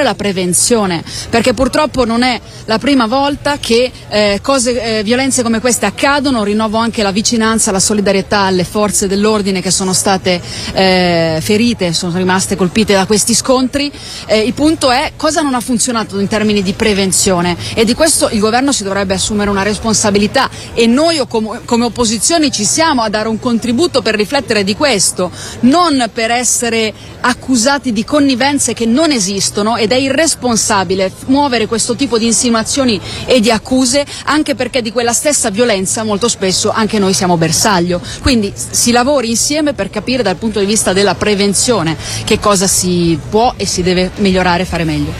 la prevenzione, perché purtroppo non è la prima volta che violenze come queste accadono. Rinnovo anche la vicinanza, la solidarietà alle forze dell'ordine che sono state ferite, sono rimaste colpite da questi scontri. Il punto è cosa non ha funzionato in termini di prevenzione, e di questo il governo si dovrebbe assumere una responsabilità, e noi come opposizioni ci siamo a dare un contributo per riflettere di questo, non per essere accusati di connivenze che non esistono, ed è irresponsabile muovere questo tipo di insinuazioni e di accuse, anche perché di quella stessa violenza molto spesso anche noi siamo bersaglio. Quindi si lavori insieme per capire dal punto di vista della prevenzione che cosa si può e si deve migliorare e fare meglio.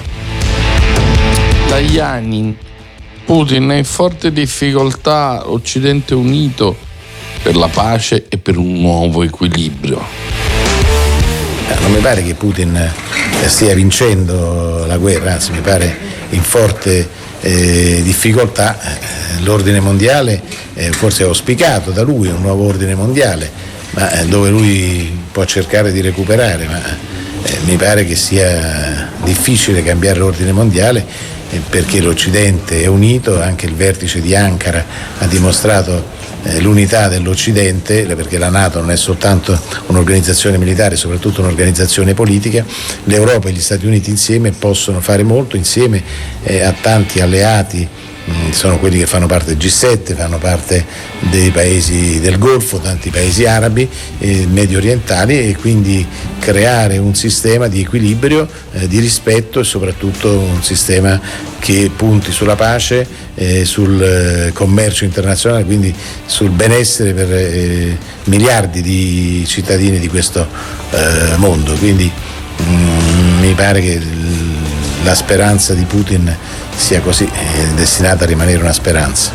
Tajani, Putin è in forte difficoltà, Occidente unito per la pace e per un nuovo equilibrio. Non mi pare che Putin stia vincendo la guerra, anzi mi pare in forte difficoltà. L'ordine mondiale forse è auspicato da lui, un nuovo ordine mondiale, ma dove lui può cercare di recuperare, ma mi pare che sia difficile cambiare l'ordine mondiale, perché l'Occidente è unito. Anche il vertice di Ankara ha dimostrato l'unità dell'Occidente, perché la NATO non è soltanto un'organizzazione militare, soprattutto un'organizzazione politica. L'Europa e gli Stati Uniti insieme possono fare molto, insieme a tanti alleati, sono quelli che fanno parte del G7, fanno parte dei paesi del Golfo, tanti paesi arabi e medio orientali, e quindi creare un sistema di equilibrio, di rispetto, e soprattutto un sistema che punti sulla pace, sul commercio internazionale, quindi sul benessere per miliardi di cittadini di questo mondo. Quindi mi pare che la speranza di Putin sia così, destinata a rimanere una speranza.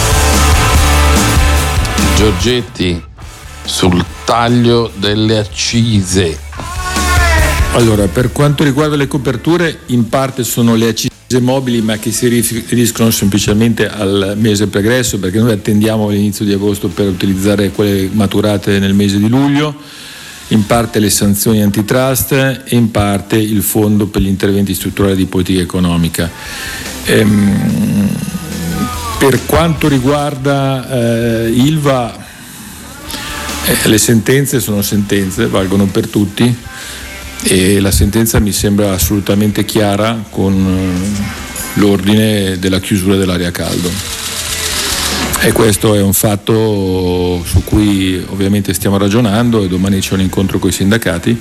Giorgetti, sul taglio delle accise. Allora, per quanto riguarda le coperture, in parte sono le accise mobili, ma che si riferiscono semplicemente al mese pregresso, perché noi attendiamo l'inizio di agosto per utilizzare quelle maturate nel mese di luglio. In parte le sanzioni antitrust e in parte il fondo per gli interventi strutturali di politica economica. Per quanto riguarda Ilva, le sentenze sono sentenze, valgono per tutti, e la sentenza mi sembra assolutamente chiara con l'ordine della chiusura dell'area a caldo. E questo è un fatto su cui ovviamente stiamo ragionando, e domani c'è un incontro con i sindacati.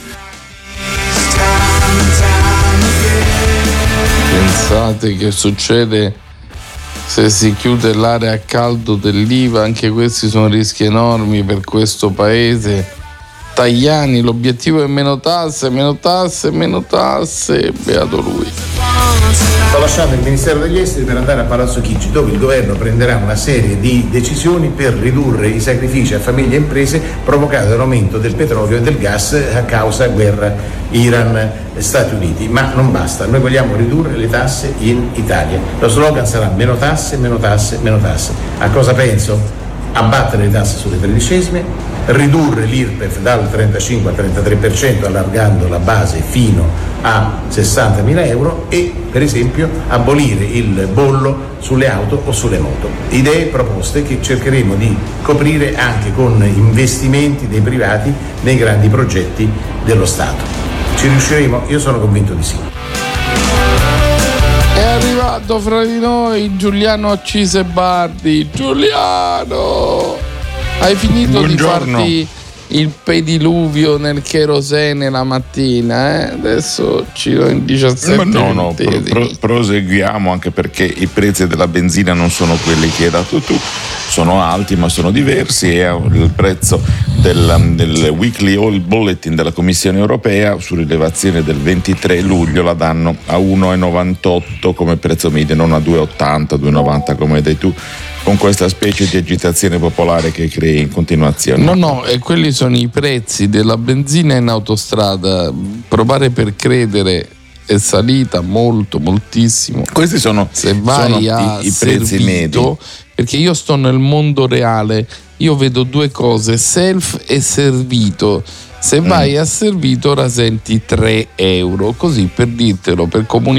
Pensate che succede se si chiude l'area a caldo dell'Ilva? Anche questi sono rischi enormi per questo paese. Tajani, l'obiettivo è meno tasse, meno tasse, meno tasse, beato lui. Sto lasciando il Ministero degli Esteri per andare a Palazzo Chigi, dove il governo prenderà una serie di decisioni per ridurre i sacrifici a famiglie e imprese provocati dall'aumento del petrolio e del gas a causa guerra Iran-Stati Uniti. Ma non basta, noi vogliamo ridurre le tasse in Italia. Lo slogan sarà meno tasse, meno tasse, meno tasse. A cosa penso? Abbattere le tasse sulle tredicesime, ridurre l'IRPEF dal 35 al 33%, allargando la base fino a 60.000 euro, e per esempio abolire il bollo sulle auto o sulle moto. Idee, proposte che cercheremo di coprire anche con investimenti dei privati nei grandi progetti dello Stato. Ci riusciremo? Io sono convinto di sì. È arrivato fra di noi Giuliano Accise Bardi. Giuliano, hai finito Buongiorno. di farti il pediluvio nel cherosene la mattina, Adesso ci do in 17 No, proseguiamo, anche perché i prezzi della benzina non sono quelli che hai dato tu, sono alti ma sono diversi, e il prezzo del Weekly Oil Bulletin della Commissione Europea su rilevazione del 23 luglio la danno a 1,98 come prezzo medio, non a 2,80, 2,90 come hai detto tu, con questa specie di agitazione popolare che crei in continuazione. No, e quelli sono i prezzi della benzina in autostrada. Provare per credere, è salita moltissimo. Questi sono, se vai i prezzi medi. Perché io sto nel mondo reale, io vedo due cose, self e servito. Se vai a servito rasenti 3 euro, così per dirtelo, per comunicare